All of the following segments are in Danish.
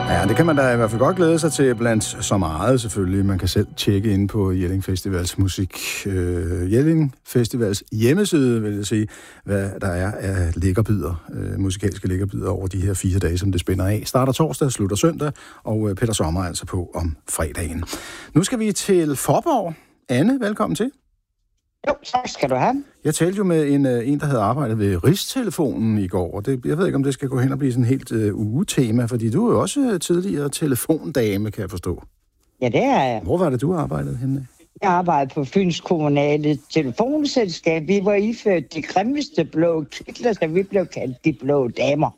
Ja, det kan man da i hvert fald godt glæde sig til blandt så meget selvfølgelig. Man kan selv tjekke ind på Jelling Festivals Jelling Festivals hjemmeside, vil jeg sige, hvad der er af musikalske lækkerbyder over de her 4 dage, som det spænder af. Starter torsdag, slutter søndag, og Peter Sommer er altså på om fredagen. Nu skal vi til Fåborg. Anne, velkommen til. Jo, tak skal du have. Jeg talte jo med en der havde arbejdet ved Rigstelefonen i går, og jeg ved ikke, om det skal gå hen og blive sådan et helt ugetema, fordi du er jo også tidligere telefondame, kan jeg forstå. Ja, det er jeg. Hvor var det, du arbejdede henne? Jeg arbejdede på Fyns Kommunale Telefonselskab. Vi var iført de grimmeste blå kitler, så vi blev kaldt de blå damer.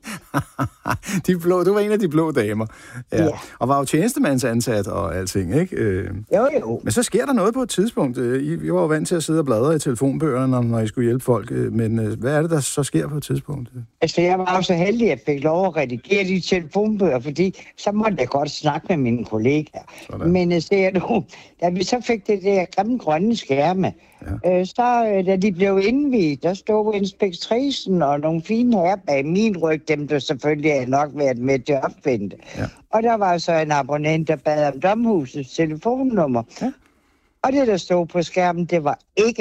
Du var en af de blå damer. Ja. Og var jo tjenestemandsansat og alting, ikke? Jo. Men så sker der noget på et tidspunkt. I var jo vant til at sidde og bladre i telefonbøgerne, når I skulle hjælpe folk. Men hvad er det, der så sker på et tidspunkt? Altså, jeg var jo så heldig, at jeg fik lov at redigere de telefonbøger, fordi så måtte jeg godt snakke med mine kollegaer. Sådan. Men ser du, da vi så fik det der grimme grønne skærme, så da de blev indviet, der stod inspektrisen og nogle fine herrer bag min ryg, dem der selvfølgelig havde nok været med til at opfinde det. Ja. Og der var så en abonnent, der bad om domhusets telefonnummer. Ja. Og det, der stod på skærmen, det var ikke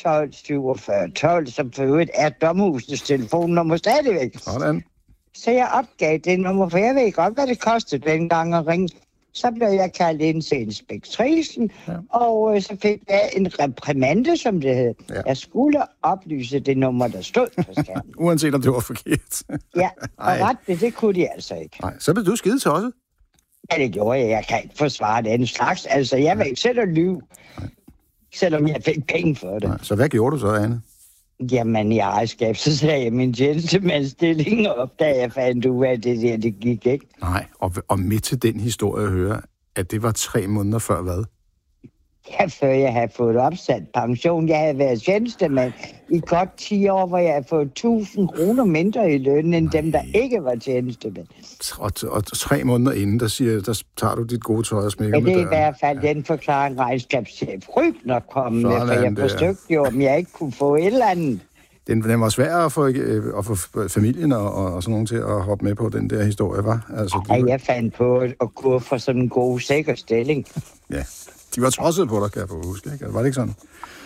124712, som for øvrigt er domhusets telefonnummer stadigvæk. Sådan. Så jeg opgav det nummer, for jeg ved godt, hvad det kostede dengang at ringe. Så blev jeg kaldt ind til inspektrisen, og så fik jeg en reprimande, som det hed. Ja. Jeg skulle oplyse det nummer, der stod på skærmen. Uanset om det var forkert. Ja, og ret det kunne de altså ikke. Nej, så blev du skide tosset. Ja, det gjorde jeg. Jeg kan ikke forsvare den slags. Altså, jeg vil ikke selv at lyve, selvom jeg fik penge for det. Nej. Så hvad gjorde du så, Anne? Jamen, i ejerskab, så sagde jeg min tjenestemandsstilling op, da jeg fandt ud af det gik ikke. Nej, og midt til den historie at høre, at det var 3 måneder før hvad? Ja, før jeg havde fået opsat pension. Jeg havde været tjenestemand i godt 10 år, hvor jeg havde fået 1.000 kroner mindre i løn, end dem, der ikke var tjenestemænd. Og 3 måneder inden, der tager du dit gode tøj og smækker med døren. Det er i hvert fald den forklaring, regnskabschef Rybner kom med, for jeg forsøgte jo, om jeg ikke kunne få et eller andet. Den var svær at få familien og sådan nogen til at hoppe med på den der historie, var? Altså, jeg fandt på at gå for sådan en god sikker stilling. Ja. De var tosset på dig, kan jeg få huske, ikke? Var det ikke sådan?